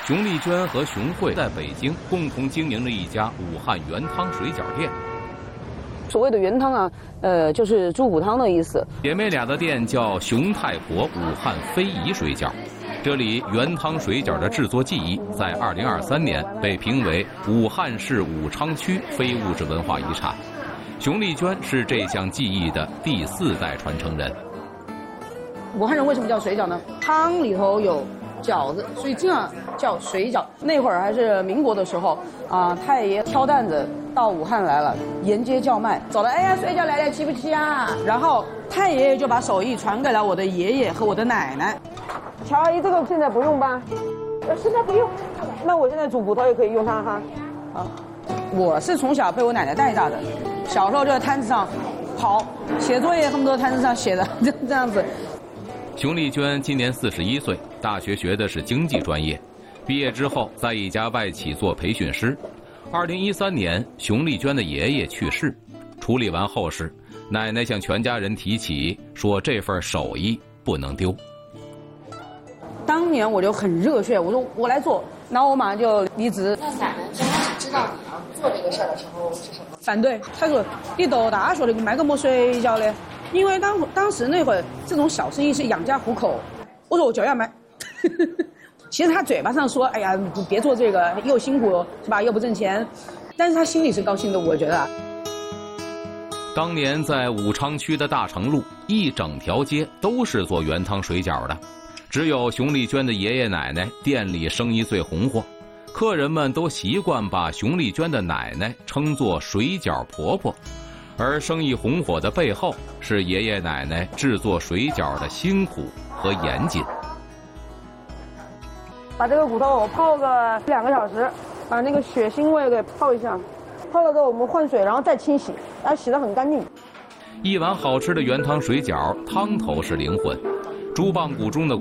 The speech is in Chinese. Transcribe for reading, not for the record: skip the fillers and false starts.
熊丽娟和熊慧在北京共同经营着一家武汉原汤水饺店。 所谓的原汤啊，就是猪骨汤的意思。 姐妹俩的店叫熊太婆武汉非遗水饺，这里原汤水饺的制作技艺在2023年被评为武汉市武昌区非物质文化遗产。熊丽娟是这项技艺的第4代传承人。 武汉人为什么叫水饺呢？汤里头有饺子，所以这样叫水饺。那会儿还是民国的时候啊，太爷挑担子到武汉来了，沿街叫卖，走了，哎呀，水饺来了，吃不吃啊？然后太爷爷就把手艺传给了我的爷爷和我的奶奶。乔阿姨，这个现在不用吧？现在不用。那我现在煮骨头也可以用它哈。啊，我是从小被我奶奶带大的，小时候就在摊子上跑，写作业恨不得摊子上写的，就这样子。 熊丽娟今年41岁，大学学的是经济专业，毕业之后在一家外企做培训师。2013年，熊丽娟的爷爷去世，处理完后事，奶奶向全家人提起，说这份手艺不能丢。 当年我就很热血，我说我来做，然后我马上就离职。 那奶奶最开始知道你要做这个事儿的时候是什么？ 反对，他说你读大学的卖个么水饺呢？因为当时那会儿这种小生意是养家糊口，我说我就要卖。其实他嘴巴上说，哎呀，别做这个，又辛苦是吧，又不挣钱，但是他心里是高兴的，我觉得。 当年在武昌区的大成路，一整条街都是做原汤水饺的，只有熊丽娟的爷爷奶奶店里生意最红火，客人们都习惯把熊丽娟的奶奶称作水饺婆婆。而生意红火的背后，是爷爷奶奶制作水饺的辛苦和严谨。 把这个骨头我泡个2个小时，把那个血腥味给泡一下，泡了之后我们换水，然后再清洗，然后洗得很干净。 一碗好吃的原汤水饺，汤头是灵魂，猪棒骨中的